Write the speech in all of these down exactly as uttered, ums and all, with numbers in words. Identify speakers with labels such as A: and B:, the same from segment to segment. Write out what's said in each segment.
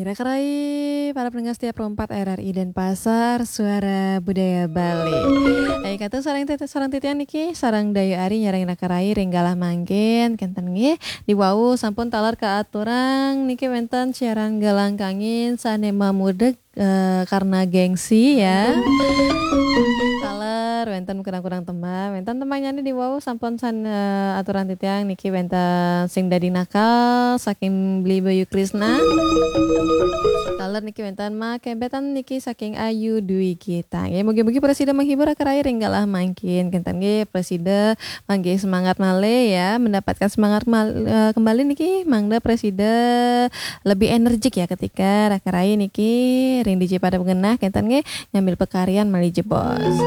A: Kira-kira para pendengar setia Pro empat R R I Denpasar, Suara Budaya Bali. Ai katu sareng tete sareng titian niki sareng Dayu Ari nyareng nakarai renggalah mangkin kenten nggih di wau sampun talar ka aturang niki wenten siaran galang kangin sanema mudeg eh, karena gengsi ya. Taler wenten kurang-kurang tema, wenten temanya di wau sampun san eh, aturan titiang niki wenten sing dadi nakal saking Beli Bayu Krisna. Taler niki wenten mah kebetan niki saking Ayu Dwi kita. Ya mugi-mugi presiden menghibur akarai renggalah mangkin. Kenten nggih presiden mangge semangat male ya mendapatkan semangat mal, eh, kembali niki mangda presiden lebih energik ya ketika rakarai niki ring diji pada pengenah kenten nggih ngambil pekarian mali jebos.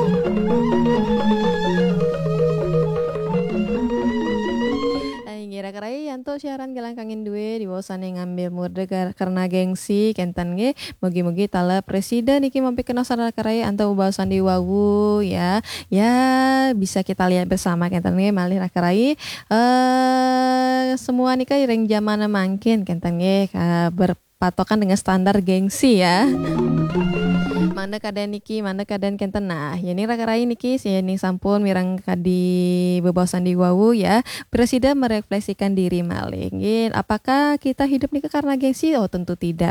A: Kira-kira yanto siaran gelang kangin duwe di bosan yang ngambil murde karena gengsi kenten nge mugi-mugi tala presiden niki mampikeun sarana karaya anto ubasan di wawu ya ya bisa kita lihat bersama kenten nge malih rakarai eh semua nika ring zamana mangkin kenten nge berpatokan dengan standar gengsi ya. Manda kaden niki, manda kaden kenten nah. Yani rakarai niki si yani sampun mirang kadi bebasan di wawu ya. Presiden merefleksikan diri malih. Apakah kita hidup niki karena gengsi? Oh tentu tidak.